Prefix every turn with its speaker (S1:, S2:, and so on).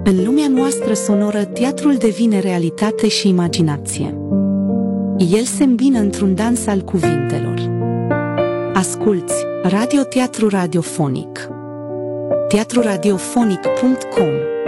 S1: În lumea noastră sonoră, teatrul devine realitate și imaginație. El se îmbină într-un dans al cuvintelor. Asculți Radioteatru Radiofonic. teatruradiofonic.com